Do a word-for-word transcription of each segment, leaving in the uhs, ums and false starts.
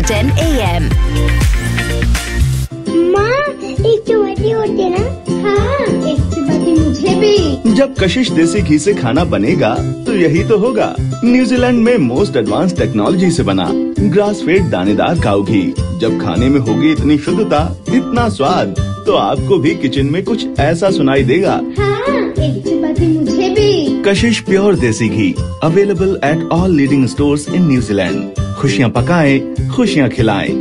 Ten A M. माँ, एक चपाती और देना। हाँ, एक चपाती मुझे भी। जब कशिश देसी घी से खाना बनेगा तो यही तो होगा। न्यूजीलैंड में मोस्ट एडवांस टेक्नोलॉजी से बना ग्रास फेड दानेदार काऊ घी। जब खाने में होगी इतनी शुद्धता, इतना स्वाद, तो आपको भी किचन में कुछ ऐसा सुनाई देगा। हाँ, एक चपाती मुझे भी। कशिश प्योर देसी घी available at all leading stores in New Zealand. खुशियाँ पकाएं, खुशियाँ खिलाएं।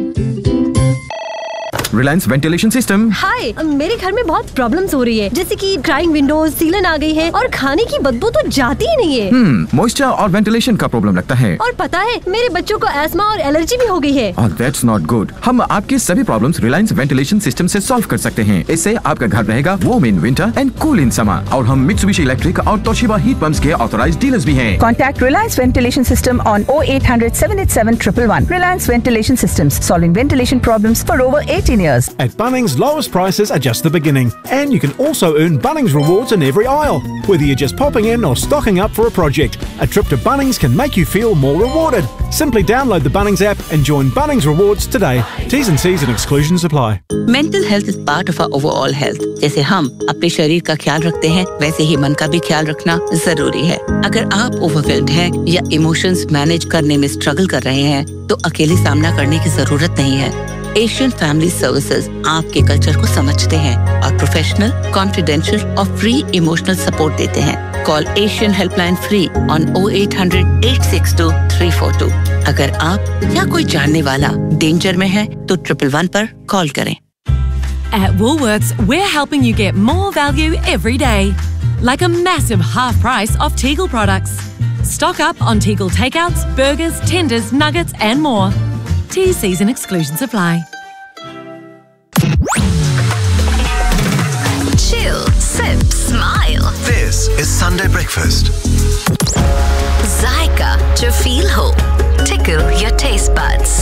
Reliance ventilation system. हाय, मेरे घर में बहुत प्रॉब्लम्स हो रही है, जैसे कि क्राइंग विंडोज, सीलन आ गई है और खाने की बदबू तो जाती ही नहीं है। हम्म, मॉइस्चर और वेंटिलेशन का प्रॉब्लम लगता है। और पता है, मेरे बच्चों को एस्मा और एलर्जी भी हो गई है। और दैट्स नॉट गुड। हम आपके सभी प्रॉब्लम्स रिलायंस वेंटिलेशन सिस्टम से सॉल्व कर सकते हैं। इससे आपका घर रहेगा warm in winter and cool in summer. और हम मित्सुबिशी इलेक्ट्रिक और तोशिबा हीट पंप्स के ऑथराइज्ड डीलर्स भी हैं। Contact Reliance Ventilation System on oh eight hundred, seven eight seven, one one one. Reliance Ventilation Systems, solving ventilation problems for over eighteen years. At Bunnings, lowest prices are just the beginning, and you can also earn Bunnings rewards in every aisle. Whether you're just popping in or stocking up for a project, a trip to Bunnings can make you feel more rewarded. Simply download the Bunnings app and join Bunnings Rewards today. T's and C's and exclusions apply. Mental health is part of our overall health. जैसे हम अपने शरीर का ख्याल रखते हैं, वैसे ही मन का भी ख्याल रखना जरूरी है। अगर आप ओवरवेल्म्ड हैं या इमोशंस मैनेज करने में स्ट्रगल कर रहे हैं, तो अकेले सामना करने की जरूरत नहीं है। एशियन फैमिली सर्विसेज आपके कल्चर को समझते हैं और प्रोफेशनल, कॉन्फिडेंशियल और फ्री इमोशनल सपोर्ट देते हैं। Call Asian helpline free on oh eight hundred, eight six two, three four two। अगर आप या कोई जानने वाला डेंजर में है तो ट्रिपल वन पर कॉल करें। At Woolworths, we're helping you get more value every day. Like a massive half price off Tegel products. Stock up on Tegel takeouts, burgers, tenders, nuggets and more. T's, C's and exclusions apply. Chill, sip, smile. This is Sunday Breakfast. Zyka to feel hope. Tickle your taste buds.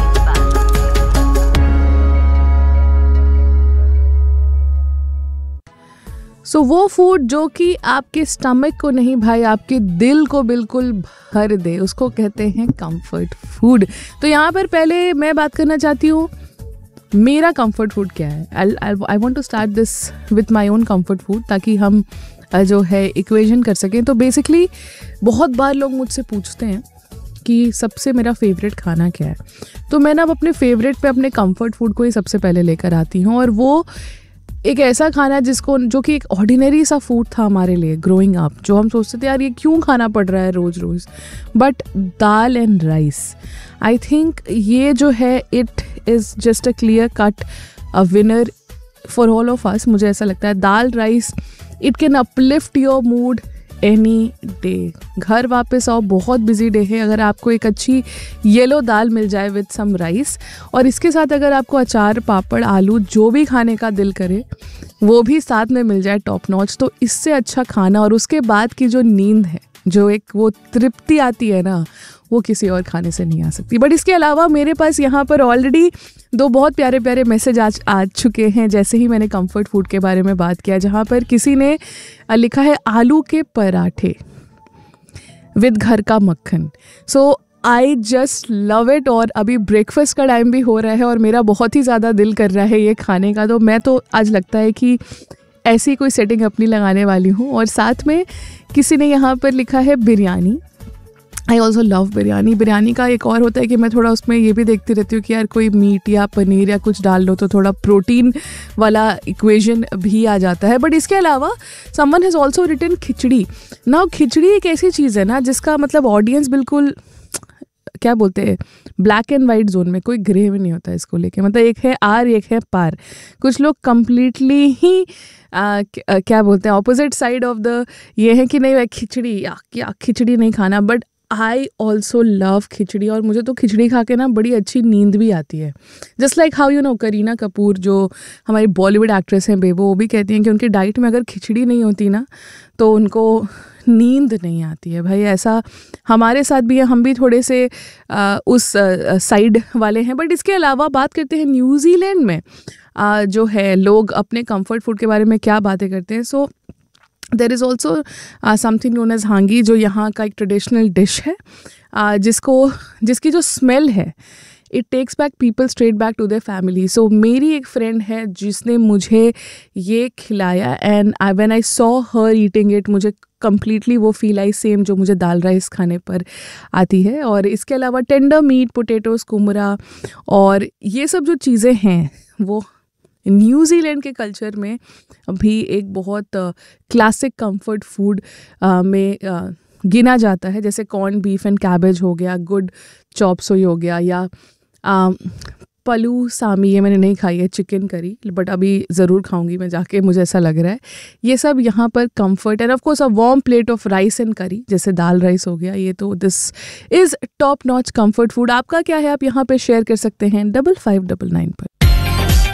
So so, वो food जो कि आपके stomach को नहीं भाई, आपके दिल को बिल्कुल भर दे, उसको कहते हैं कंफर्ट फूड। तो यहाँ पर पहले मैं बात करना चाहती हूँ मेरा कंफर्ट फूड क्या है। I want to start this with my own comfort food, ताकि हम जो है इक्वेशन कर सकें। तो बेसिकली बहुत बार लोग मुझसे पूछते हैं कि सबसे मेरा फेवरेट खाना क्या है, तो मैं ना अब अपने फेवरेट पे अपने कंफर्ट फूड को ही सबसे पहले लेकर आती हूँ। और वो एक ऐसा खाना है जिसको जो कि एक ऑर्डिनरी सा फूड था हमारे लिए ग्रोइंग अप, जो हम सोचते थे यार ये क्यों खाना पड़ रहा है रोज़ रोज़, but dal and rice. I think ये जो है it is just a clear cut a winner for all of us. मुझे ऐसा लगता है दाल rice it can uplift your mood any day. घर वापस आओ, बहुत बिजी डे है, अगर आपको एक अच्छी येलो दाल मिल जाए विद सम राइस, और इसके साथ अगर आपको अचार, पापड़, आलू जो भी खाने का दिल करे वो भी साथ में मिल जाए टॉप नॉच, तो इससे अच्छा खाना और उसके बाद की जो नींद है, जो एक वो तृप्ति आती है ना, वो किसी और खाने से नहीं आ सकती। बट इसके अलावा मेरे पास यहाँ पर ऑलरेडी दो बहुत प्यारे प्यारे मैसेज आज आ चुके हैं जैसे ही मैंने कंफर्ट फूड के बारे में बात किया, जहाँ पर किसी ने लिखा है आलू के पराठे विद घर का मक्खन। सो आई जस्ट लव इट। और अभी ब्रेकफास्ट का टाइम भी हो रहा है और मेरा बहुत ही ज़्यादा दिल कर रहा है ये खाने का, तो मैं तो आज लगता है कि ऐसी कोई सेटिंग अपनी लगाने वाली हूँ। और साथ में किसी ने यहाँ पर लिखा है biryani. I also love biryani. Biryani का एक और होता है कि मैं थोड़ा उसमें ये भी देखती रहती हूँ कि यार कोई मीट या पनीर या कुछ डाल लो तो थोड़ा प्रोटीन वाला इक्वेशन भी आ जाता है। बट इसके अलावा समवन हैज़ ऑल्सो रिटन खिचड़ी। ना खिचड़ी एक ऐसी चीज़ है ना जिसका मतलब ऑडियंस बिल्कुल क्या बोलते हैं ब्लैक एंड वाइट जोन में, कोई ग्रे भी नहीं होता इसको लेके, मतलब एक है आर एक है पार। कुछ लोग कम्प्लीटली ही आ, क्या बोलते हैं ऑपोजिट साइड ऑफ द ये है कि नहीं भाई खिचड़ी या क्या खिचड़ी नहीं खाना। बट आई ऑल्सो लव खिचड़ी और मुझे तो खिचड़ी खा के ना बड़ी अच्छी नींद भी आती है। Just like how you know Kareena Kapoor जो हमारी बॉलीवुड एक्ट्रेस हैं बेबो, वो भी कहती हैं कि उनकी डाइट में अगर खिचड़ी नहीं होती ना तो उनको नींद नहीं आती है। भाई ऐसा हमारे साथ भी है, हम भी थोड़े से आ, उस आ, साइड वाले हैं। बट इसके अलावा बात करते हैं न्यूजीलैंड में आ, जो है लोग अपने कंफर्ट फूड के बारे में क्या बातें करते हैं। सो there is also something known as हांगी, जो यहाँ का एक ट्रेडिशनल डिश है uh, जिसको जिसकी जो स्मेल है it takes back people straight back to their family. सो मेरी एक फ्रेंड है जिसने मुझे ये खिलाया and I when I saw her eating it, मुझे कम्प्लीटली वो फील आई सेम जो मुझे दाल राइस खाने पर आती है. और इसके अलावा टेंडर मीट, पोटैटोस, कुमरा और ये सब जो चीज़ें हैं वो न्यूजीलैंड के कल्चर में भी एक बहुत क्लासिक कंफर्ट फूड में uh, गिना जाता है. जैसे कॉर्न बीफ एंड कैबेज हो गया, गुड चॉप सोई हो गया, या uh, पलू सामी, ये मैंने नहीं खाई है, चिकन करी, बट अभी ज़रूर खाऊंगी मैं जाके, मुझे ऐसा लग रहा है. ये सब यहाँ पर comfort end of course a warm plate of rice and करी जैसे दाल राइस हो गया, ये तो this is top notch comfort food. आपका क्या है, आप यहाँ पे शेयर कर सकते हैं डबल फाइव डबल नाइन पर.